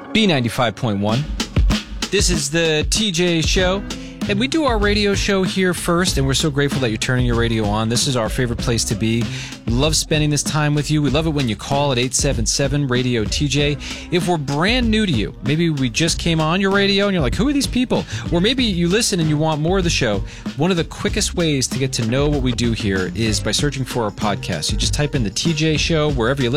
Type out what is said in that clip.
B95.1. This is the TJ Show, and we do our radio show here first, and we're so grateful that you're turning your radio on. This is our favorite place to be. We love spending this time with you. We love it when you call at 877-RADIO-TJ. If we're brand new to you, maybe we just came on your radio and you're like, who are these people? Or maybe you listen and you want more of the show. One of the quickest ways to get to know what we do here is by searching for our podcast. You just type in the TJ Show wherever you listen.